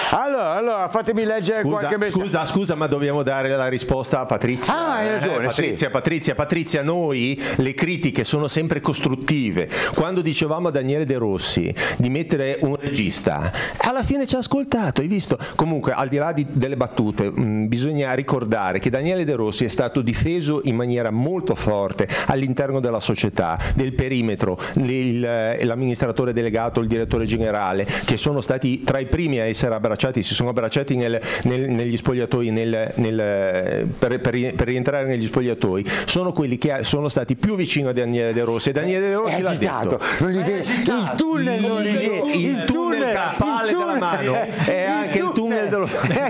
Allora, fatemi leggere qualche messaggio. Scusa, ma dobbiamo dare la risposta a Patrizia. Ah, hai ragione, Patrizia, noi le critiche sono sempre costruttive. Quando dicevamo a Daniele De Rossi di mettere un regista, alla fine ci ha ascoltato, hai visto? Comunque, al di là delle battute, bisogna ricordare che Daniele De Rossi è stato difeso in maniera molto forte all'interno della società, del perimetro, l'amministratore delegato, il direttore generale, che sono stati tra i primi a essere abbracciati, si sono abbracciati negli spogliatoi, per rientrare negli spogliatoi, sono quelli che sono stati più vicini a Daniele De Rossi, e Daniele De Rossi l'ha detto. Il tunnel non gli viene, il tunnel campale della mano è anche il tunnel dello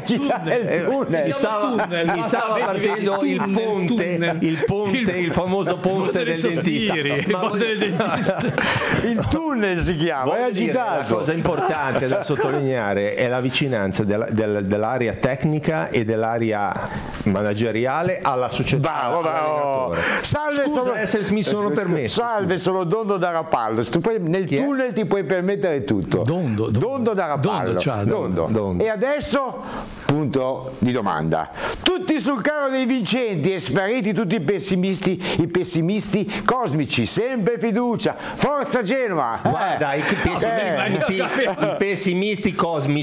mi stava partendo il famoso ponte del dentista. Il tunnel si chiama, è agitato. La cosa importante da sottolineare è la vicinanza dell'area tecnica e dell'area manageriale alla società. Salve, mi sono permesso. Salve, sono Dondo da Rapallo. Nel tunnel ti puoi permettere tutto. Dondo da Rapallo. Dondo. E adesso, punto di domanda. Tutti sul carro dei vincenti, spariti tutti i pessimisti cosmici, sempre fiducia. Forza Genova! Guarda, i pessimisti cosmici